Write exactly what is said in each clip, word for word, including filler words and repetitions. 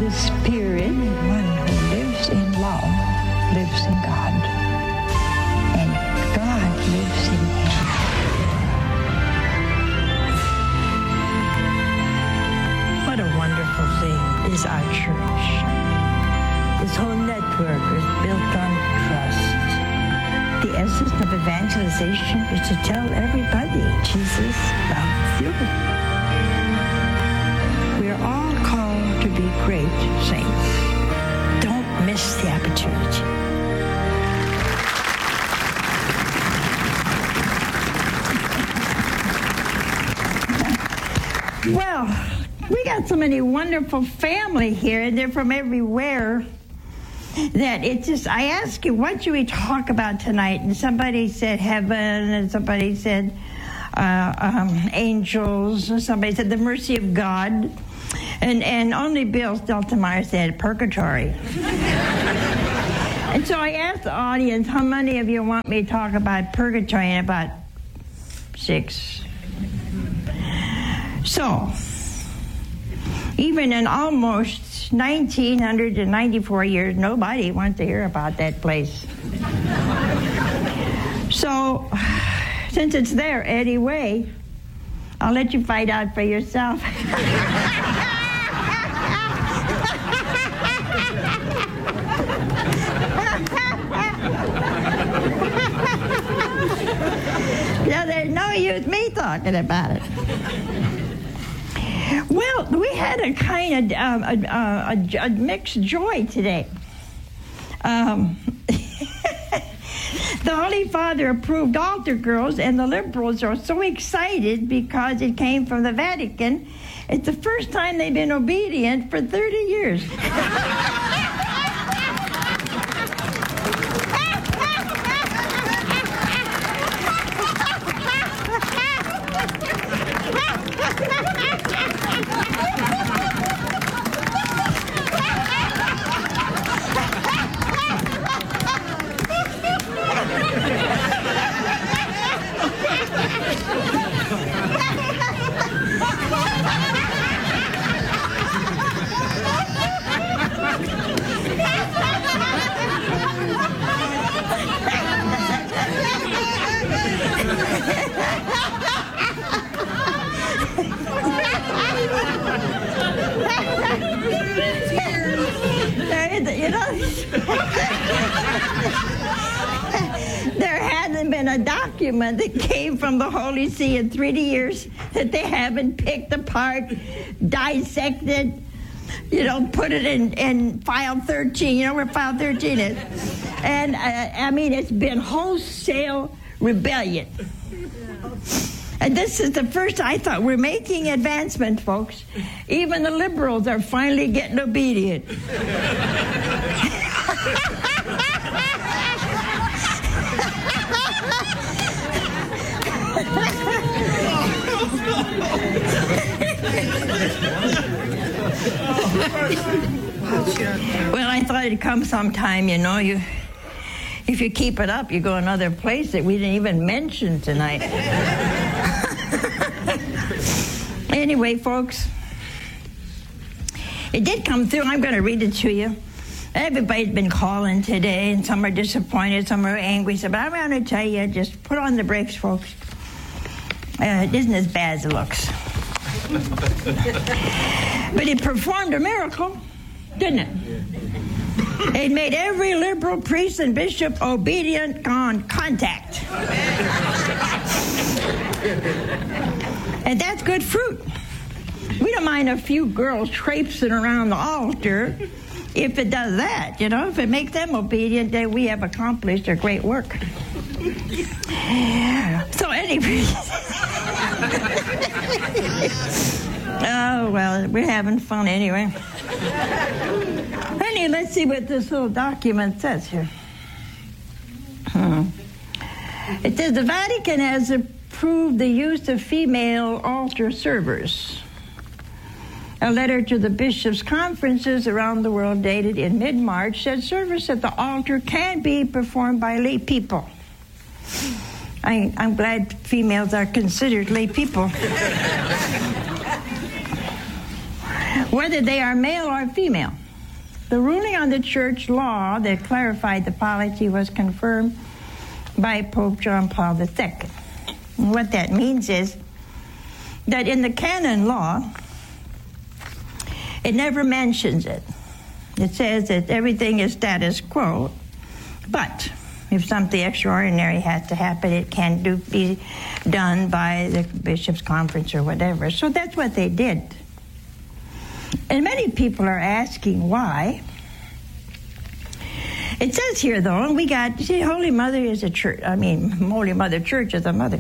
the Spirit, one who lives in love, lives in God. And God lives in him. What a wonderful thing is our church. This whole network is built on trust. The essence of evangelization is to tell everybody Jesus loves you. We are all called to be great saints. Don't miss the opportunity. Well, we got so many wonderful family here, and they're from everywhere, that it just, I asked you, what should we talk about tonight? And somebody said heaven, and somebody said uh, um, angels, and somebody said the mercy of God, and, and only Bill Steltemeyer said purgatory. And so I asked the audience, how many of you want me to talk about purgatory? And about six. So, even in almost nineteen ninety-four years, nobody wants to hear about that place. So, since it's there anyway, I'll let you find out for yourself. Yeah, there's no use me talking about it. Well, we had a kind of um, a, a, a, a mixed joy today. Um, the Holy Father approved altar girls, and the liberals are so excited because it came from the Vatican. It's the first time they've been obedient for thirty years. You know, there hasn't been a document that came from the Holy See in thirty years that they haven't picked apart, dissected, you know, put it in, in file thirteen. You know where file thirteen is? And, uh, I mean, it's been wholesale rebellion. And this is the first, I thought, we're making advancement, folks. Even the liberals are finally getting obedient. Well, I thought it'd come sometime, you know. You, if you keep it up, you go another place that we didn't even mention tonight. Anyway, folks, it did come through. I'm going to read it to you. Everybody's been calling today, and some are disappointed, some are angry. So, but I'm going to tell you, just put on the brakes, folks. Uh, it isn't as bad as it looks. But it performed a miracle, didn't it? It made every liberal priest and bishop obedient on contact. And that's good fruit. We don't mind a few girls traipsing around the altar if it does that, you know. If it makes them obedient, then we have accomplished a great work. So anyway. Oh, well, we're having fun anyway. Anyway, let's see what this little document says here. Hmm. It says the Vatican has approved the use of female altar servers. A letter to the bishops' conferences around the world dated in mid-March said service at the altar can be performed by lay people. I, I'm glad females are considered lay people. whether they are male or female. The ruling on the church law that clarified the polity was confirmed by Pope John Paul the Second. And what that means is that in the canon law, it never mentions it. It says that everything is status quo, but if something extraordinary has to happen, it can do, be done by the bishop's conference or whatever. So that's what they did. And many people are asking why. It says here, though, and we got, you see, Holy Mother is a church. I mean, Holy Mother Church is a mother.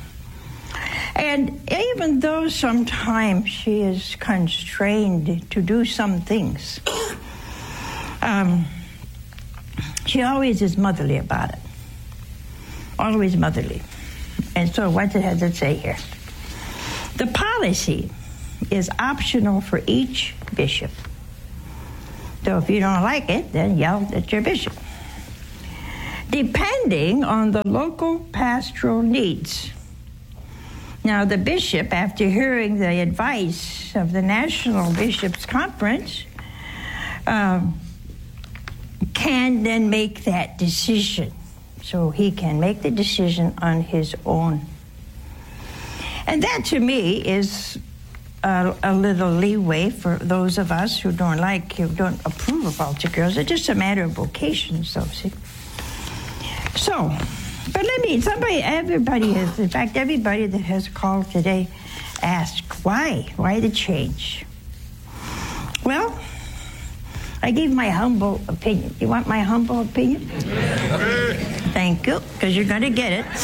And even though sometimes she is constrained to do some things, um, she always is motherly about it. Always motherly. And so what does it say here? The policy is optional for each bishop. So if you don't like it, then yell at your bishop. Depending on the local pastoral needs. Now, the bishop, after hearing the advice of the National Bishops' Conference, um, can then make that decision. So he can make the decision on his own. And that, to me, is a, a little leeway for those of us who don't like, who don't approve of altar girls. It's just a matter of vocations, though, see? So, but let me, somebody, everybody has, in fact, everybody that has called today asked, why? Why the change? Well, I gave my humble opinion. You want my humble opinion? Thank you, because you're going to get it.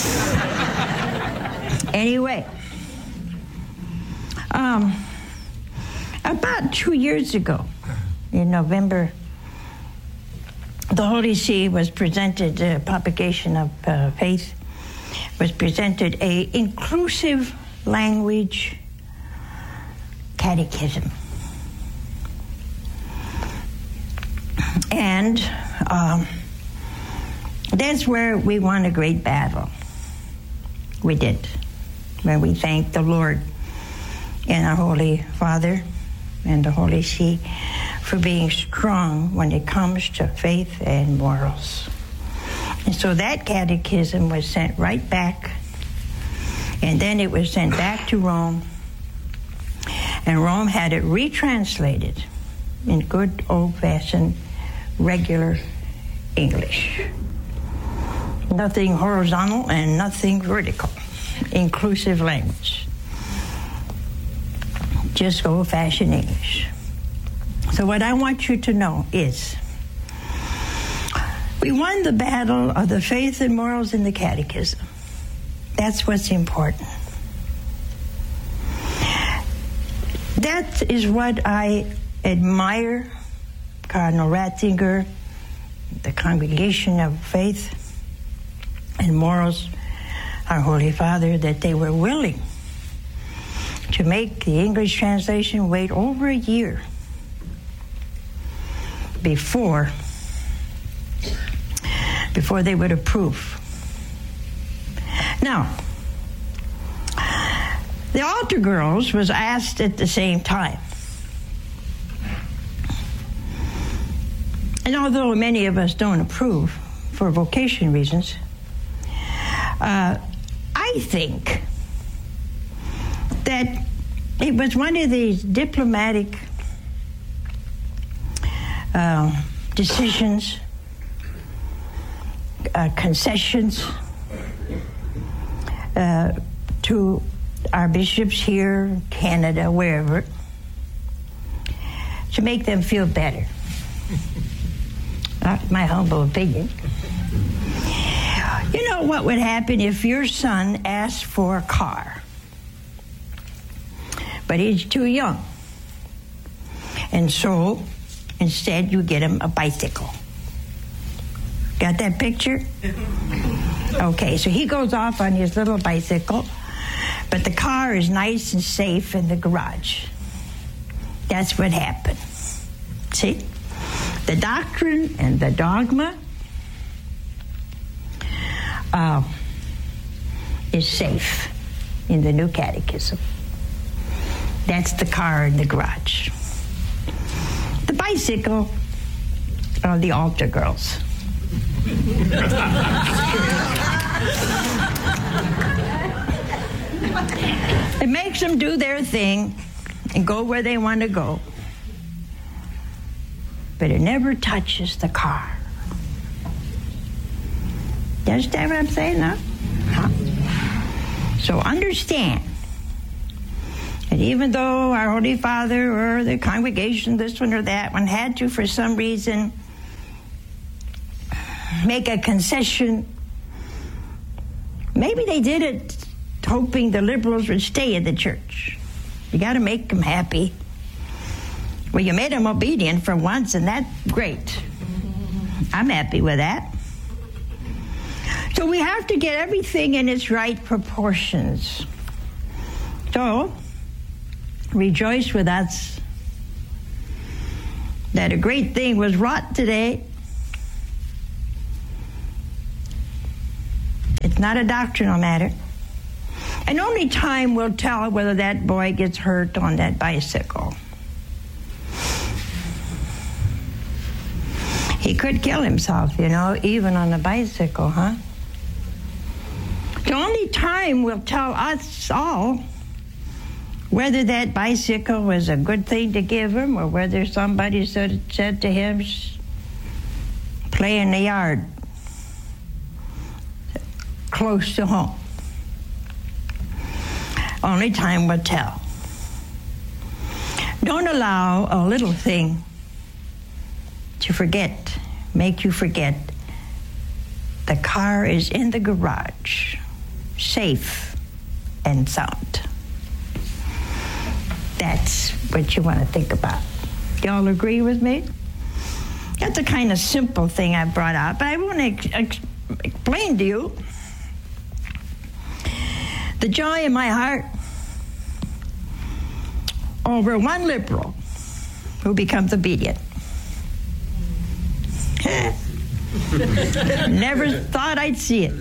Anyway, um, about two years ago, in November, the Holy See was presented, a propagation of uh, faith, was presented a inclusive language catechism. And um, that's where we won a great battle. We did. When we thanked the Lord and our Holy Father and the Holy See for being strong when it comes to faith and morals. And so that catechism was sent right back, and then it was sent back to Rome, and Rome had it retranslated in good old-fashioned regular English. Nothing horizontal and nothing vertical. Inclusive language. Just old-fashioned English. So what I want you to know is we won the battle of the faith and morals in the catechism. That's what's important. That is what I admire Cardinal Ratzinger, the Congregation of Faith and Morals, our Holy Father, that they were willing to make the English translation wait over a year before before they would approve. Now, the altar girls was asked at the same time. And although many of us don't approve for vocation reasons, uh, I think that it was one of these diplomatic uh, decisions, uh, concessions uh, to our bishops here, Canada, wherever, to make them feel better. Not my humble opinion. You know what would happen if your son asked for a car, but he's too young, and so instead you get him a bicycle. Got that picture? Okay, so he goes off on his little bicycle, but the car is nice and safe in the garage. That's what happened. See? The doctrine and the dogma uh, is safe in the new catechism. That's the car in the garage. The bicycle are the altar girls. It makes them do their thing and go where they want to go. But it never touches the car. You understand what I'm saying now? Huh? So understand that even though our Holy Father or the congregation, this one or that one, had to, for some reason, make a concession, maybe they did it hoping the liberals would stay in the church. You got to make them happy. Well, you made them obedient for once, and that's great. I'm happy with that. So we have to get everything in its right proportions. So, rejoice with us that a great thing was wrought today. It's not a doctrinal matter. And only time will tell whether that boy gets hurt on that bicycle. He could kill himself, you know, even on a bicycle, huh? The only time will tell us all whether that bicycle was a good thing to give him or whether somebody said, said to him, play in the yard, close to home. Only time will tell. Don't allow a little thing to forget, make you forget. The car is in the garage, safe and sound. That's what you want to think about. Y'all agree with me? That's a kind of simple thing I brought out, but I want to ex- ex- explain to you the joy in my heart over one liberal who becomes obedient. Never thought I'd see it.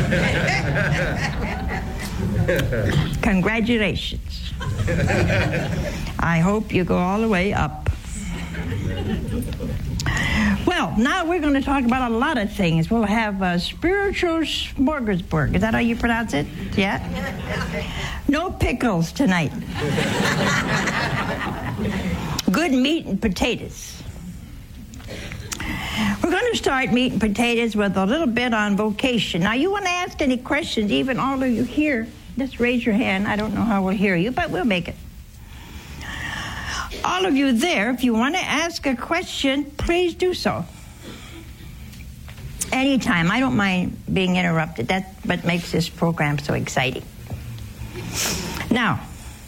Congratulations. I hope you go all the way up. Well, now we're going to talk about a lot of things. We'll have a spiritual smorgasbord. Is that how you pronounce it? Yeah? No pickles tonight. Good meat and potatoes. We're going to start meat and potatoes with a little bit on vocation. Now, you want to ask any questions, even all of you here, just raise your hand. I don't know how we'll hear you, but we'll make it. All of you there, if you want to ask a question, please do so. Anytime. I don't mind being interrupted. That's what makes this program so exciting. Now,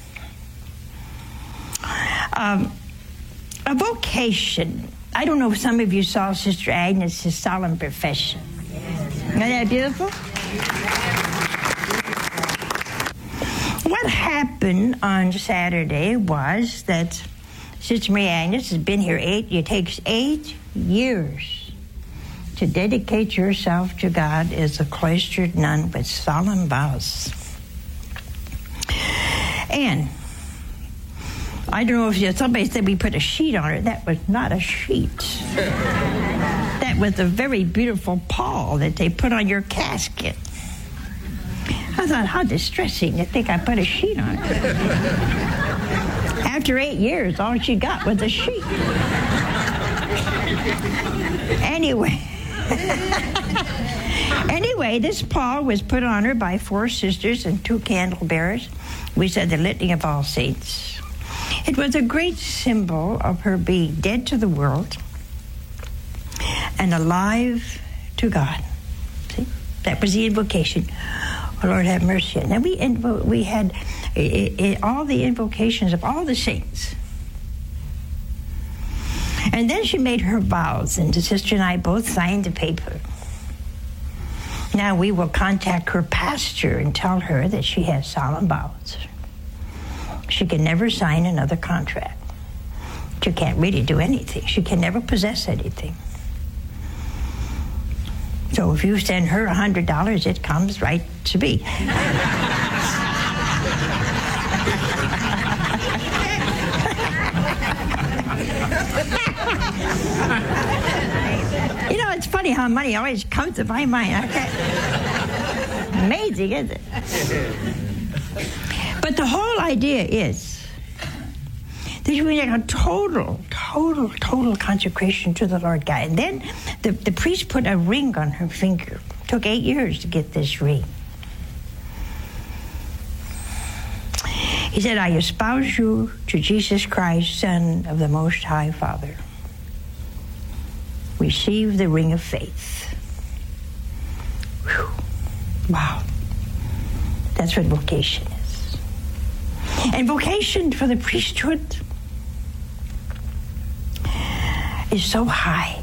um, a vocation. I don't know if some of you saw Sister Agnes' solemn profession. Isn't that beautiful? What happened on Saturday was that Sister Maria Agnes has been here eight, it takes eight years to dedicate yourself to God as a cloistered nun with solemn vows. And I don't know if you, somebody said we put a sheet on her. That was not a sheet. That was a very beautiful pall that they put on your casket. I thought, how distressing to think I put a sheet on it. After eight years, all she got was a sheet. Anyway. Anyway, this pall was put on her by four sisters and two candle bearers. We said the Litany of All Saints. It was a great symbol of her being dead to the world and alive to God. See? That was the invocation. Oh, Lord, have mercy. Now, we invo- we had it, it, all the invocations of all the saints. And then she made her vows, and the sister and I both signed the paper. Now we will contact her pastor and tell her that she has solemn vows. She can never sign another contract. She can't really do anything. She can never possess anything. So if you send her one hundred dollars, it comes right to me. You know, it's funny how money always comes to my mind. Okay. Amazing, isn't it? But the whole idea is that you make a total, total, total consecration to the Lord God. And then the, the priest put a ring on her finger. It took eight years to get this ring. He said, I espouse you to Jesus Christ, Son of the Most High Father. Receive the ring of faith. Whew. Wow. That's what vocation is. And vocation for the priesthood is so high.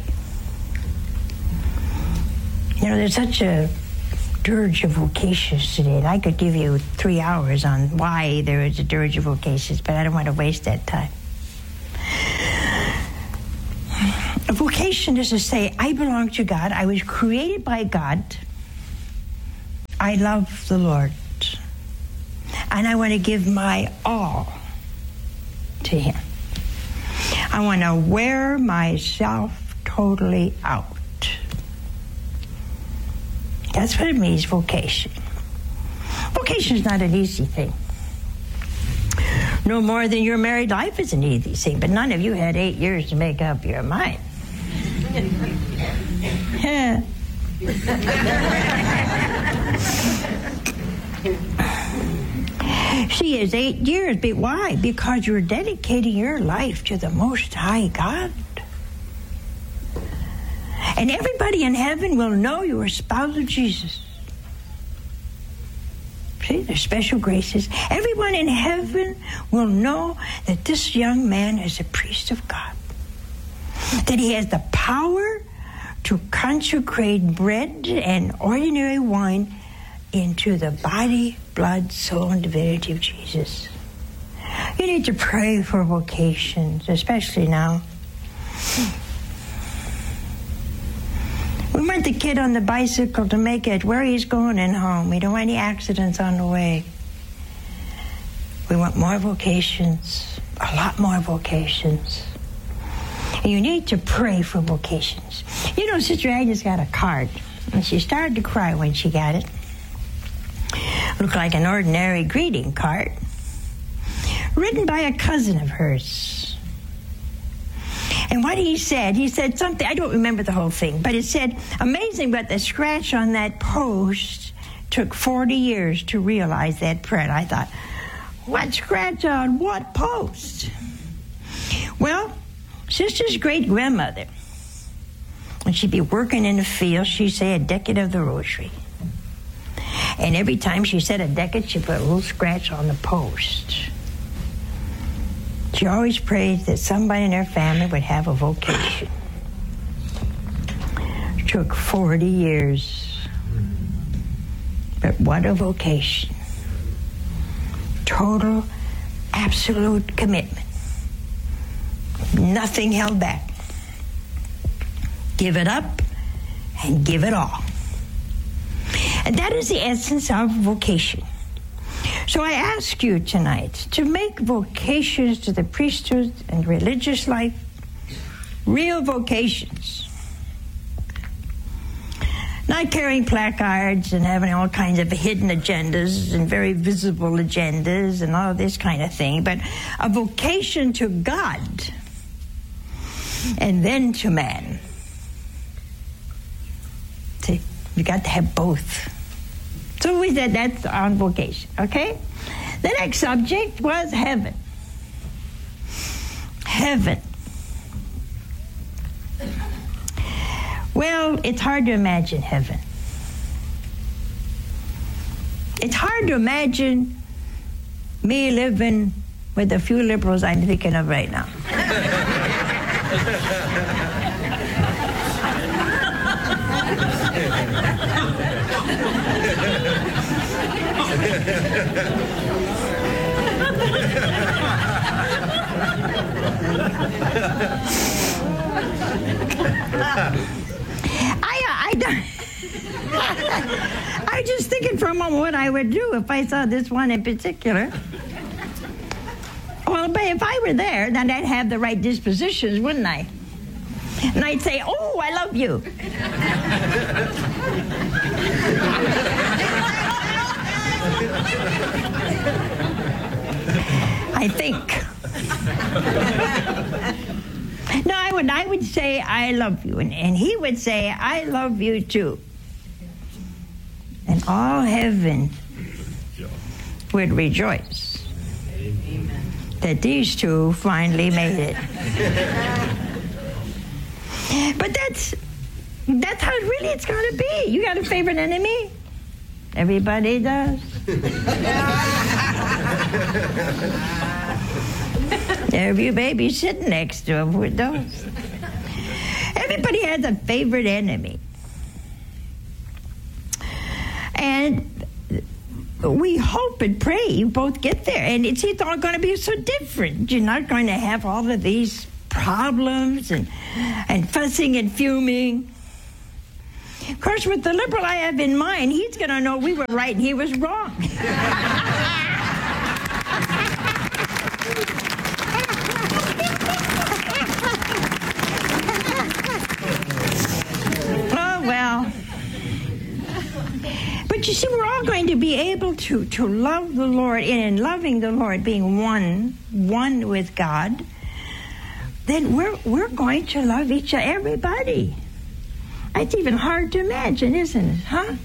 You know, there's such a dirge of vocations today, and I could give you three hours on why there is a dirge of vocations, but I don't want to waste that time. A vocation is to say, I belong to God. I was created by God. I love the Lord. And I want to give my all to Him. I want to wear myself totally out. That's what it means, vocation. Vocation is not an easy thing. No more than your married life is an easy thing, but none of you had eight years to make up your mind. Yeah. She is eight years, but why? Because you're dedicating your life to the Most High God. And everybody in heaven will know you are spouse of Jesus. See, there's special graces. Everyone in heaven will know that this young man is a priest of God. That he has the power to consecrate bread and ordinary wine into the body, blood, soul, and divinity of Jesus. You need to pray for vocations, especially now. We want the kid on the bicycle to make it where he's going and home. We don't want any accidents on the way. We want more vocations, a lot more vocations. And you need to pray for vocations. You know, Sister Agnes got a card, and she started to cry when she got it. Looked like an ordinary greeting card, written by a cousin of hers. And what he said, he said something, I don't remember the whole thing, but it said, amazing, but the scratch on that post took forty years to realize that prayer. I thought, what scratch on what post? Well, Sister's great-grandmother, when she'd be working in the field, she'd say a decade of the rosary. And every time she said a decade, she put a little scratch on the post. She always prayed that somebody in her family would have a vocation. It took forty years. But what a vocation. Total, absolute commitment. Nothing held back. Give it up and give it all. And that is the essence of vocation. So I ask you tonight to make vocations to the priesthood and religious life real vocations. Not carrying placards and having all kinds of hidden agendas and very visible agendas and all this kind of thing, but a vocation to God and then to man. See, you got to have both. So we said that's on vocation, okay? The next subject was heaven. Heaven. Well, it's hard to imagine heaven. It's hard to imagine me living with the few liberals I'm thinking of right now. I, I don't. I was just thinking for a moment what I would do if I saw this one in particular. Well, but if I were there, then I'd have the right dispositions, wouldn't I? And I'd say, oh, I love you. I think. No, I would, I would say, I love you. And, and he would say, I love you too. And all heaven would rejoice that these two finally made it. But that's that's how really it's going to be. You got a favorite enemy? Everybody does. Every baby sitting next to him with those. Everybody has a favorite enemy. And we hope and pray you both get there. And it's, it's all going to be so different. You're not going to have all of these problems and, and fussing and fuming. Of course, with the liberal I have in mind, he's going to know we were right and he was wrong. Oh, well. But you see, we're all going to be able to, to love the Lord, and in loving the Lord, being one, one with God, then we're we're going to love each other, everybody. It's even hard to imagine, isn't it, huh?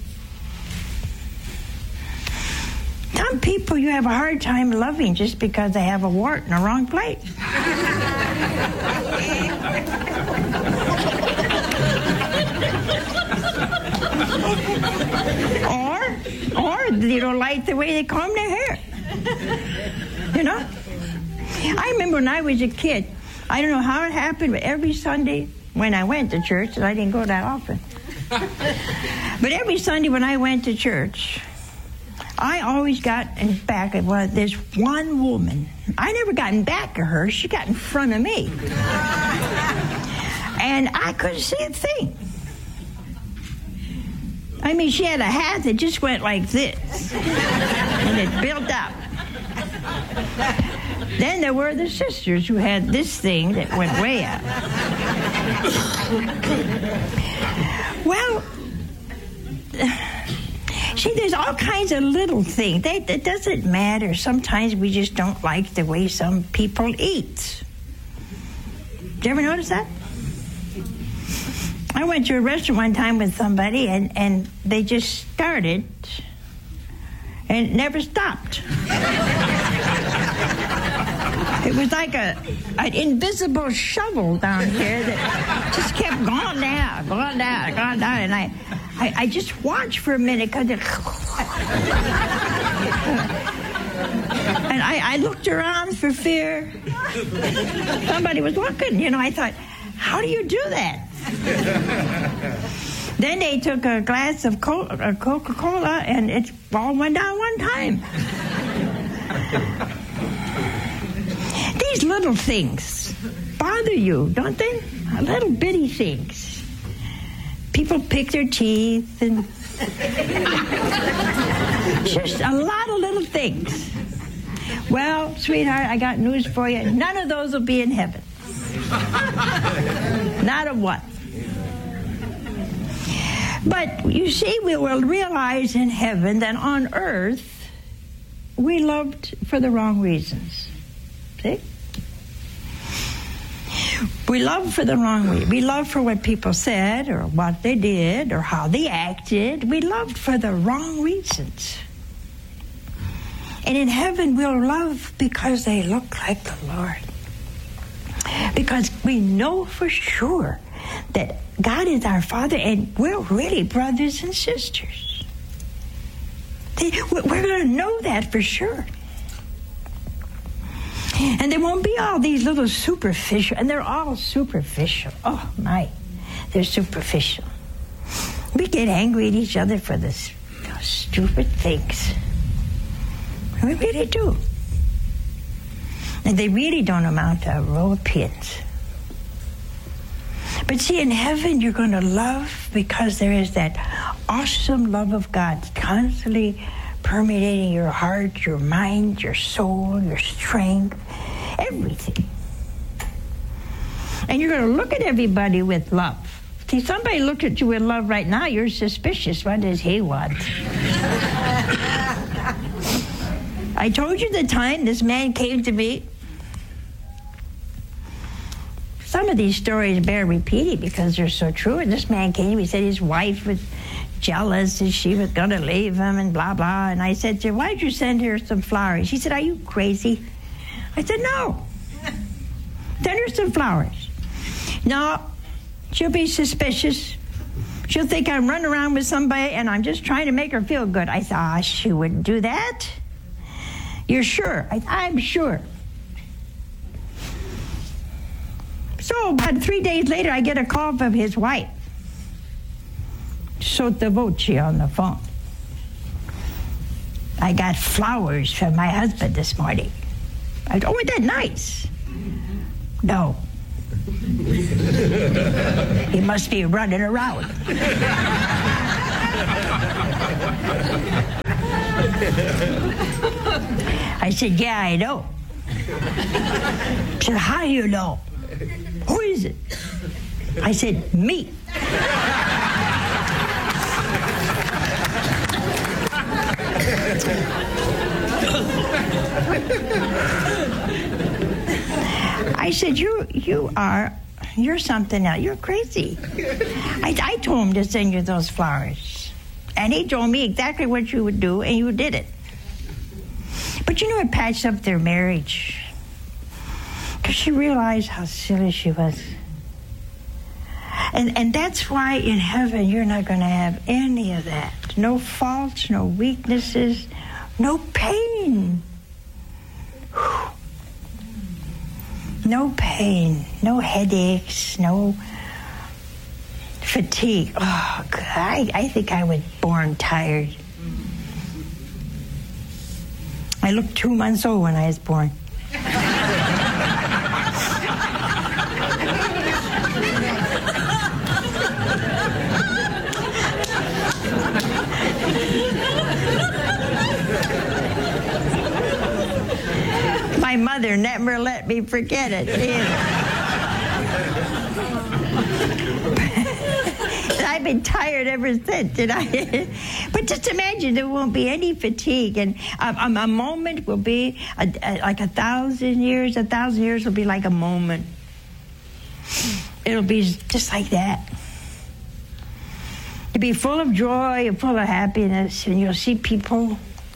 Some people you have a hard time loving just because they have a wart in the wrong place. or, or you don't like the way they comb their hair. You know? I remember when I was a kid, I don't know how it happened, but every Sunday when I went to church, and I didn't go that often, but every Sunday when I went to church, I always got in back of well, there's one woman. I never got in back of her. She got in front of me. And I couldn't see a thing. I mean, she had a hat that just went like this. And it built up. Then there were the sisters who had this thing that went way up. Well, see, there's all kinds of little things. They, it doesn't matter. Sometimes we just don't like the way some people eat. Did you ever notice that? I went to a restaurant one time with somebody, and, and they just started and never stopped. It was like a an invisible shovel down here that just kept going down, going down, going down, and I, I, I just watched for a minute because it. And I, I looked around for fear. Somebody was looking, you know. I thought, how do you do that? Then they took a glass of Coca-Cola, and it all went down one time. These little things bother you, don't they? Little bitty things. People pick their teeth, and just a lot of little things. Well, sweetheart, I got news for you. None of those will be in heaven. Not a one. But you see, we will realize in heaven that on earth we loved for the wrong reasons. See? We love for the wrong reason. We love for what people said or what they did or how they acted. We loved for the wrong reasons. And in heaven we'll love because they look like the Lord. Because we know for sure that God is our Father and we're really brothers and sisters. We're going to know that for sure. And there won't be all these little superficial, and they're all superficial. Oh, my. They're superficial. We get angry at each other for this those stupid things. We really do. And they really don't amount to a row of pins. But see, in heaven, you're going to love because there is that awesome love of God constantly permeating your heart, your mind, your soul, your strength, everything. And you're going to look at everybody with love. See, somebody looked at you with love right now, you're suspicious. What does he want? I told you the time this man came to me. Some of these stories bear repeating because they're so true. And this man came, he said his wife was jealous and she was going to leave him and blah, blah. And I said to her, why did you send her some flowers? She said, are you crazy? I said, no. Send her some flowers. No, she'll be suspicious. She'll think I'm running around with somebody and I'm just trying to make her feel good. I said, ah, she wouldn't do that. You're sure? I, I'm sure. So about three days later, I get a call from his wife, sotto voce on the phone. I got flowers from my husband this morning. I said, oh, isn't that nice? No. He must be running around. I said, yeah, I know. She said, how do you know? Who is it? I said, me. I said, you you are, you're something else. You're crazy. I, I told him to send you those flowers. And he told me exactly what you would do, and you did it. But you know, it patched up their marriage. Because she realized how silly she was. And and that's why in heaven you're not going to have any of that. No faults, no weaknesses, no pain. Whew. No pain, no headaches, no fatigue. Oh, God, I, I think I was born tired. I looked two months old when I was born. My mother never let me forget it either. I've been tired ever since, and I. But just imagine there won't be any fatigue, and a, a, a moment will be a, a, like a thousand years. A thousand years will be like a moment. It'll be just like that. You'll be full of joy and full of happiness, and you'll see people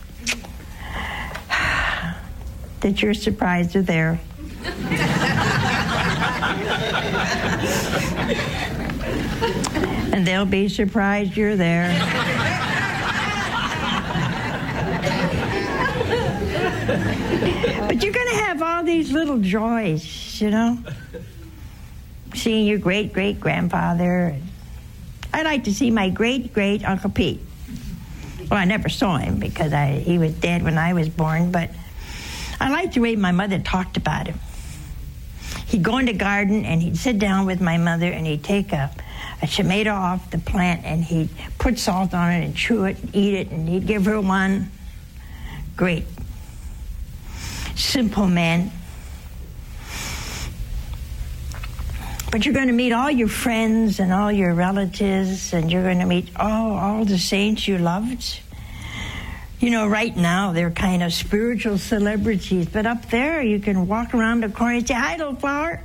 that you're surprised are there. And they'll be surprised you're there. But you're going to have all these little joys, you know? Seeing your great-great-grandfather. I'd like to see my great-great-Uncle Pete. Well, I never saw him because I, he was dead when I was born, but I liked the way my mother talked about him. He'd go in the garden and he'd sit down with my mother and he'd take a, a tomato off the plant and he'd put salt on it and chew it and eat it, and he'd give her one. Great. Simple man. But you're going to meet all your friends and all your relatives, and you're going to meet all, all the saints you loved. You know, right now, they're kind of spiritual celebrities, but up there, you can walk around the corner and say, hi, little flower.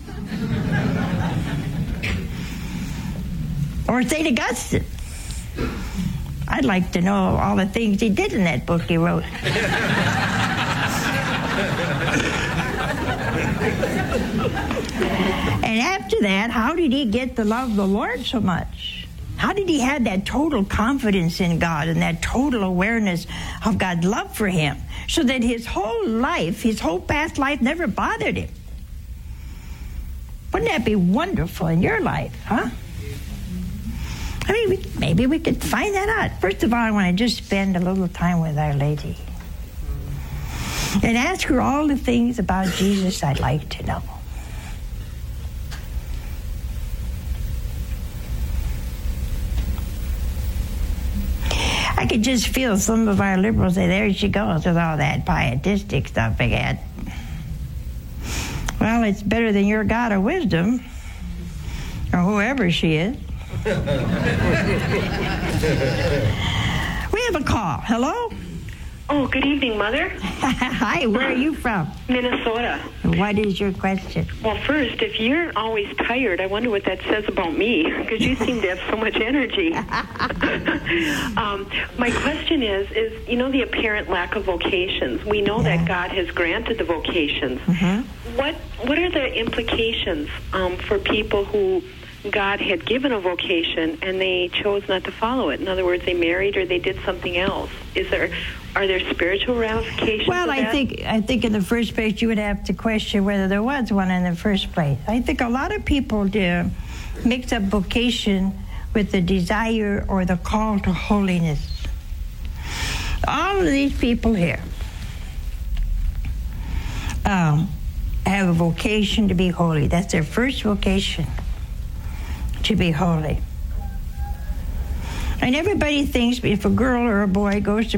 Or Saint Augustine. I'd like to know all the things he did in that book he wrote. And after that, how did he get to love the Lord so much? How did he have that total confidence in God and that total awareness of God's love for him, so that his whole life, his whole past life, never bothered him? Wouldn't that be wonderful in your life, huh? I mean, we, maybe we could find that out. First of all, I want to just spend a little time with Our Lady and ask her all the things about Jesus I'd like to know. I could just feel some of our liberals say, there she goes with all that pietistic stuff again. Well, it's better than your God of wisdom, or whoever she is. We have a call. Hello? Oh, good evening, Mother. Hi, where are you from? Minnesota. What is your question? Well, first, if you're always tired, I wonder what that says about me, because you seem to have so much energy. um, my question is, is, you know, the apparent lack of vocations. We know yeah. that God has granted the vocations. Mm-hmm. What, what are the implications um, for people who God had given a vocation and they chose not to follow it? In other words, they married or they did something else. Is there, are there spiritual ramifications? Well, of I that? think I think in the first place you would have to question whether there was one in the first place. I think a lot of people do mix up vocation with the desire or the call to holiness. All of these people here um, have a vocation to be holy. That's their first vocation, to be holy. And everybody thinks if a girl or a boy goes to